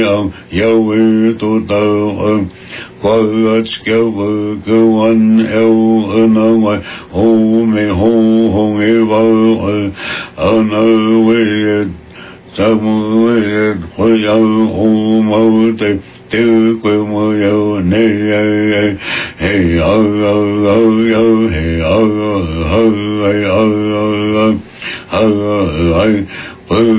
yêu tu tơ qua kêu kêu anh yêu nó ngoài hồ mê hồ hồ yêu ở nơi về sao mới khơi hồ mơ tê tiêu quên mơ yêu nê hey hey